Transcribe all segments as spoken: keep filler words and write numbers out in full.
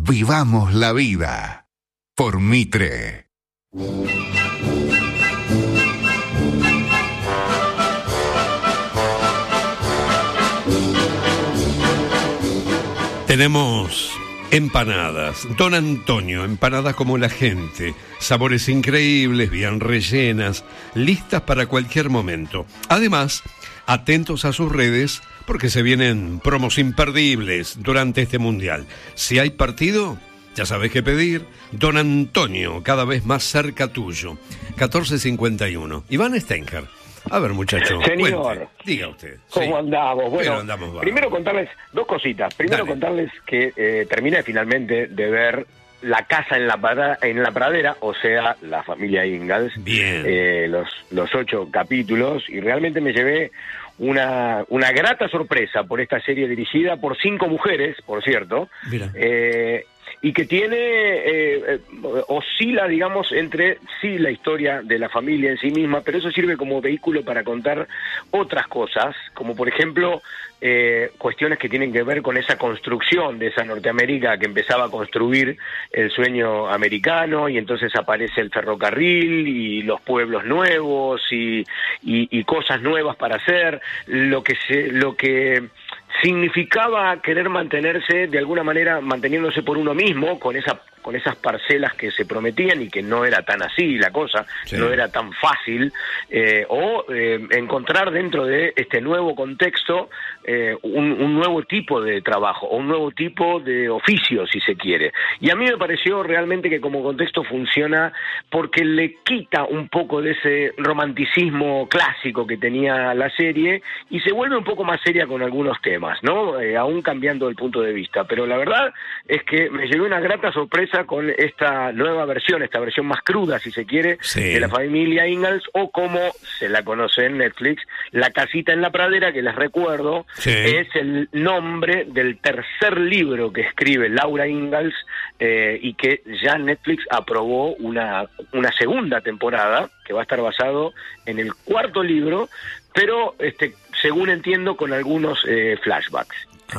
Vivamos la vida. Por Mitre. Tenemos empanadas, Don Antonio, empanadas como la gente, sabores increíbles, bien rellenas, listas para cualquier momento. Además, atentos a sus redes porque se vienen promos imperdibles durante este mundial. Si hay partido, ya sabes qué pedir. Don Antonio, cada vez más cerca tuyo. catorce cincuenta y uno. Iván Stenker. A ver, muchacho, señor, cuente, diga usted. ¿Cómo sí. andamos? Bueno, andamos primero contarles dos cositas. Primero Dale. contarles que eh, terminé finalmente de ver La Casa en la, Pradera, en la Pradera, o sea, la familia Ingalls. Bien. Eh, los, los ocho capítulos, y realmente me llevé una, una grata sorpresa por esta serie dirigida por cinco mujeres, por cierto. Mira. Eh, y que tiene, eh, eh, oscila, digamos, entre, sí, la historia de la familia en sí misma, pero eso sirve como vehículo para contar otras cosas, como por ejemplo, eh, cuestiones que tienen que ver con esa construcción de esa Norteamérica que empezaba a construir el sueño americano, y entonces aparece el ferrocarril y los pueblos nuevos y, y, y cosas nuevas para hacer, lo que se, lo que significaba querer mantenerse de alguna manera, manteniéndose por uno mismo, con esa con esas parcelas que se prometían y que no era tan así la cosa, sí. no era tan fácil, eh, o eh, encontrar dentro de este nuevo contexto eh, un, un nuevo tipo de trabajo, o un nuevo tipo de oficio, si se quiere. Y a mí me pareció realmente que como contexto funciona porque le quita un poco de ese romanticismo clásico que tenía la serie y se vuelve un poco más seria con algunos temas, ¿no? Eh, aún cambiando el punto de vista. Pero la verdad es que me llevé una grata sorpresa con esta nueva versión, esta versión más cruda, si se quiere, sí. de la familia Ingalls, o como se la conoce en Netflix, La Casita en la Pradera, que les recuerdo, sí. es el nombre del tercer libro que escribe Laura Ingalls, eh, y que ya Netflix aprobó una, una segunda temporada, que va a estar basado en el cuarto libro, pero este, según entiendo, con algunos eh, flashbacks.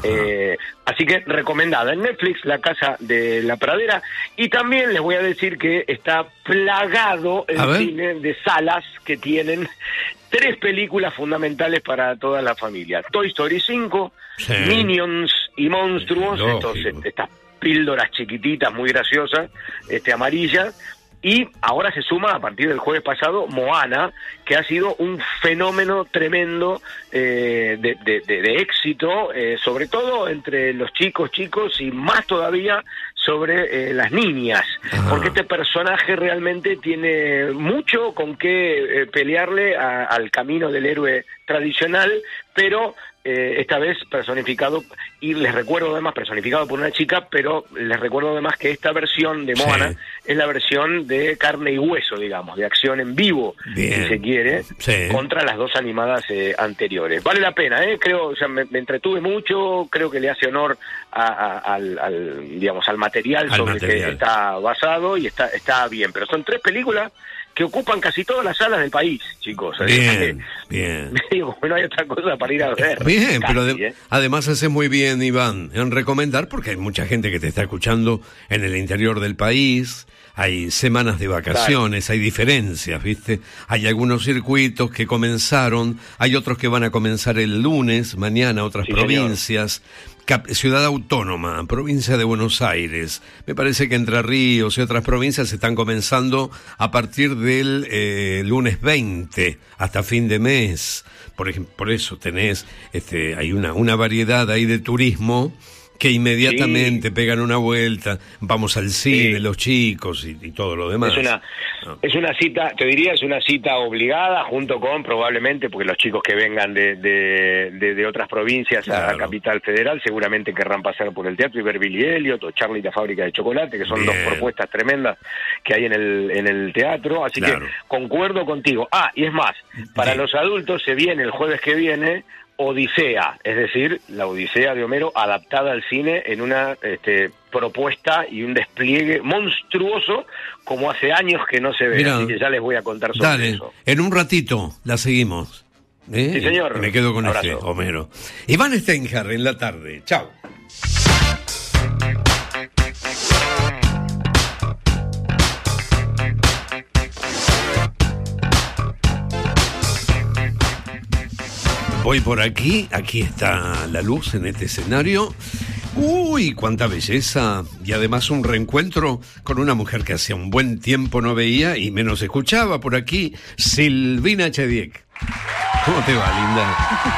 Eh, así que recomendada en Netflix, La Casa de la Pradera. Y también les voy a decir que está plagado el cine de salas que tienen tres películas fundamentales para toda la familia: Toy Story cinco, sí. Minions y Monstruos, estos, estas píldoras chiquititas muy graciosas, este, amarillas. Y ahora se suma, a partir del jueves pasado, Moana, que ha sido un fenómeno tremendo eh, de, de, de, de éxito, eh, sobre todo entre los chicos, chicos, y más todavía sobre eh, las niñas. Ajá. Porque este personaje realmente tiene mucho con qué eh, pelearle a, al camino del héroe tradicional, pero eh, esta vez personificado, y les recuerdo además personificado por una chica, pero les recuerdo además que esta versión de Moana sí. es la versión de carne y hueso, digamos, de acción en vivo, Bien. si se quiere, sí. contra las dos animadas eh, anteriores. Vale la pena, ¿eh? Creo, o sea, me, me entretuve mucho, creo que le hace honor a, a, al, al, digamos, al material al sobre el que está basado, y está, está bien, pero son tres películas que ocupan casi todas las salas del país, chicos. Bien, bien. Digo, no hay otra cosa para ir a ver. Bien, casi, pero de, ¿eh? además hace muy bien, Iván, en recomendar, porque hay mucha gente que te está escuchando en el interior del país, hay semanas de vacaciones, claro. hay diferencias, ¿viste? Hay algunos circuitos que comenzaron, hay otros que van a comenzar el lunes, mañana, otras sí, provincias. Señor. Ciudad Autónoma, provincia de Buenos Aires. Me parece que Entre Ríos y otras provincias están comenzando a partir del eh, lunes veinte hasta fin de mes. Por ejemplo, por eso tenés, este, hay una, una variedad ahí de turismo que inmediatamente sí. pegan una vuelta, vamos al cine, sí. los chicos y, y todo lo demás. Es una, no. es una cita, te diría, es una cita obligada, junto con probablemente, porque los chicos que vengan de, de, de, de otras provincias claro. a Capital Federal seguramente querrán pasar por el teatro y ver Billy Elliot o Charlie y la fábrica de chocolate, que son Bien. dos propuestas tremendas que hay en el, en el teatro, así claro. que concuerdo contigo. Ah, y es más, para sí. los adultos se viene el jueves que viene Odisea, es decir, la Odisea de Homero adaptada al cine en una este, propuesta y un despliegue monstruoso como hace años que no se ve. Mirá, así que ya les voy a contar sobre dale, eso. En un ratito la seguimos. ¿Eh? Sí, señor. Me quedo con Abrazo. este, Homero. Iván Stenker en la tarde. Chao. voy por aquí, aquí está la luz en este escenario. Uy, cuánta belleza. Y además un reencuentro con una mujer que hacía un buen tiempo no veía y menos escuchaba por aquí, Silvina Chediek. ¿Cómo te va, linda?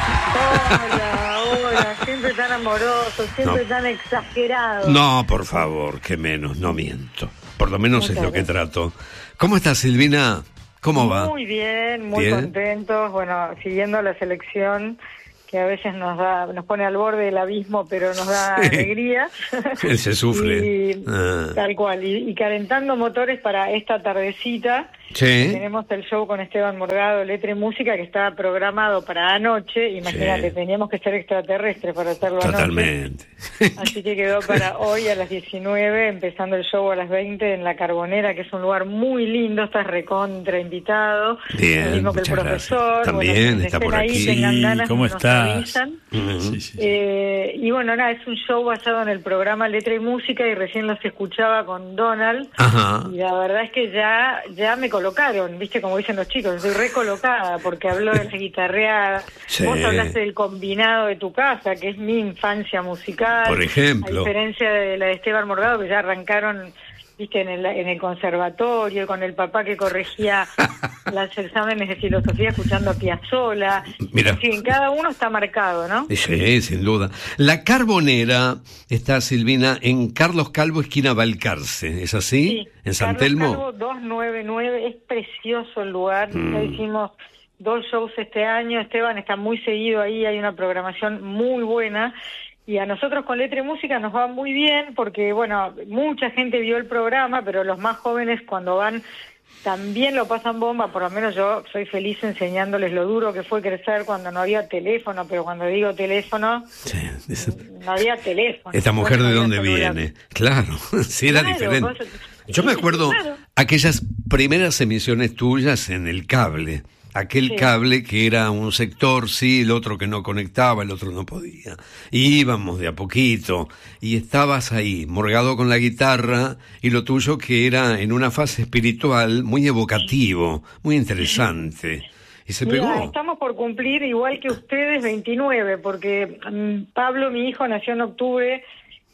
Hola, hola, siempre tan amoroso, siempre no. tan exagerado. No, por favor, que menos, no miento. Por lo menos Muchas es lo gracias. que trato. ¿Cómo estás, Silvina? ¿Cómo va? Muy bien, muy ¿Bien? contentos. Bueno, siguiendo la selección, que a veces nos da, nos pone al borde del abismo, pero nos da sí. alegría. Se sufre. y, ah. Tal cual. Y, y calentando motores para esta tardecita. Sí. Tenemos el show con Esteban Morgado, Letra y Música, que estaba programado para anoche. Imagínate, sí. teníamos que ser extraterrestres para hacerlo Totalmente. anoche. Así que quedó para hoy a las diecinueve, empezando el show a las veinte en La Carbonera, que es un lugar muy lindo. Estás recontra invitado. Bien, lo mismo que el profesor. Gracias. También bueno, está por ahí, aquí. Tengan ganas, ¿Cómo nos estás? Uh-huh. Sí, sí. Eh, y bueno, nada, es un show basado en el programa Letra y Música, y recién los escuchaba con Donald. Ajá. Y la verdad es que ya, ya me colocaron, viste, como dicen los chicos, estoy recolocada porque habló de la guitarreada. Sí. Vos hablaste del combinado de tu casa, que es mi infancia musical. Por ejemplo. A diferencia de la de Esteban Morgado, que ya arrancaron, viste, en el, en el conservatorio, con el papá que corregía los exámenes de filosofía escuchando a Piazzolla. Mira. En fin, cada uno está marcado, ¿no? Sí, sin duda. La Carbonera está, Silvina, en Carlos Calvo, esquina Balcarce, ¿es así? Sí, ¿En San Carlos Telmo? Calvo doscientos noventa y nueve, es precioso el lugar. Mm. Ya hicimos dos shows este año, Esteban está muy seguido ahí, hay una programación muy buena. Y a nosotros con Letra y Música nos va muy bien porque, bueno, mucha gente vio el programa, pero los más jóvenes cuando van también lo pasan bomba. Por lo menos yo soy feliz enseñándoles lo duro que fue crecer cuando no había teléfono, pero cuando digo teléfono, sí, es... no había teléfono. ¿Esta mujer no de dónde celular. viene? Claro, sí, era claro, diferente. Vos... Yo me acuerdo claro. aquellas primeras emisiones tuyas en el cable. Aquel sí. cable que era un sector, sí, el otro que no conectaba, el otro no podía. Y íbamos de a poquito, y estabas ahí, Morgado con la guitarra, y lo tuyo que era en una fase espiritual muy evocativo, muy interesante. Y se Mira, pegó. Estamos por cumplir, igual que ustedes, veintinueve, porque um, Pablo, mi hijo, nació en octubre,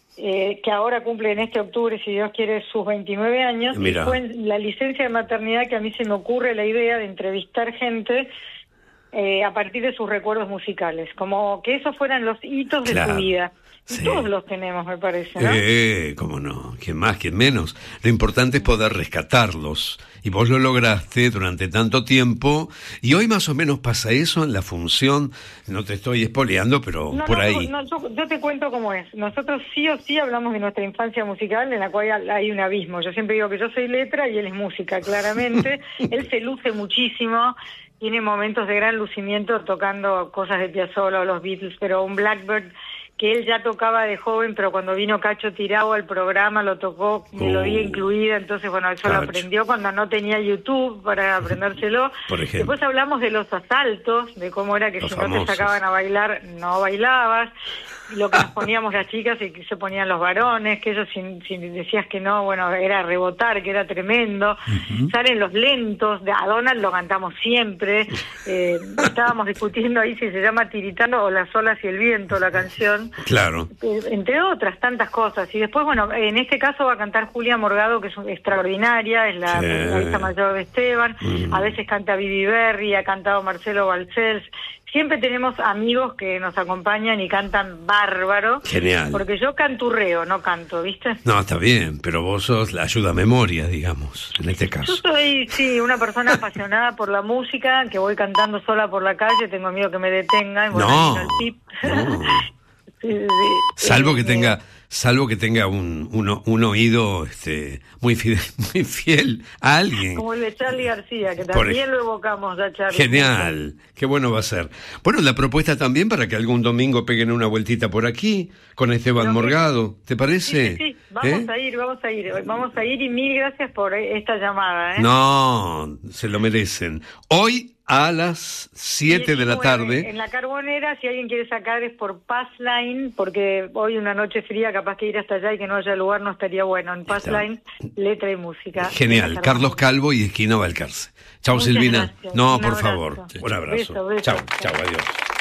Eh, que ahora cumple en este octubre, si Dios quiere, sus veintinueve años. Mira. Y fue en la licencia de maternidad que a mí se me ocurre la idea de entrevistar gente eh, a partir de sus recuerdos musicales, como que esos fueran los hitos claro. de su vida. Y sí. todos los tenemos, me parece, ¿no? Eh, cómo no, quién más, quién menos. Lo importante es poder rescatarlos. Y vos lo lograste durante tanto tiempo. Y hoy más o menos pasa eso en la función. No te estoy espoleando, pero no, por no, ahí. No, yo, yo te cuento cómo es. Nosotros sí o sí hablamos de nuestra infancia musical, en la cual hay un abismo. Yo siempre digo que yo soy letra y él es música, claramente. Él se luce muchísimo. Tiene momentos de gran lucimiento tocando cosas de Piazzolla o los Beatles, pero un Blackbird que él ya tocaba de joven, pero cuando vino Cacho Tirao al programa lo tocó, melodía uh, incluida, entonces bueno, eso Cacho. Lo aprendió cuando no tenía YouTube para aprendérselo. Por ejemplo. Después hablamos de los asaltos, de cómo era que los si famosos. No te sacaban a bailar, no bailabas, lo que nos poníamos las chicas y que se ponían los varones, que ellos si, si decías que no, bueno, era rebotar, que era tremendo. Uh-huh. Salen los lentos, de a Donald lo cantamos siempre, eh, estábamos discutiendo ahí si se llama Tiritano o Las olas y el viento la canción. Claro. Entre otras tantas cosas. Y después, bueno, en este caso va a cantar Julia Morgado, que es extraordinaria, es la, sí. la hija mayor de Esteban. Mm. A veces canta Vivi Berry, ha cantado Marcelo Balcells. Siempre tenemos amigos que nos acompañan y cantan bárbaro. Genial. Porque yo canturreo, no canto, ¿viste? No, está bien, pero vos sos la ayuda a memoria, digamos, en este caso. Yo soy, sí, una persona apasionada por la música, que voy cantando sola por la calle, tengo miedo que me detengan. Bueno, no, el tip. no. Sí, sí, salvo que eh, tenga salvo que tenga un un, un oído este muy fiel, muy fiel a alguien como el de Charly García, que también Por... lo evocamos a Charly. Genial, qué bueno va a ser. Bueno, la propuesta también para que algún domingo peguen una vueltita por aquí con Esteban Morgado, ¿te parece? Sí, sí, sí. Vamos ¿Eh? a ir, vamos a ir, vamos a ir y mil gracias por esta llamada, ¿eh? No, se lo merecen. Hoy a las siete de la tarde. En La Carbonera, si alguien quiere sacar es por Passline, porque hoy una noche fría, capaz que ir hasta allá y que no haya lugar no estaría bueno. En Passline, letra y música. Genial, Carlos Calvo y esquina Balcarce. Chau, Silvina. Gracias. No, Un por abrazo. favor. Un abrazo. Beso, beso. Chau, chau, adiós.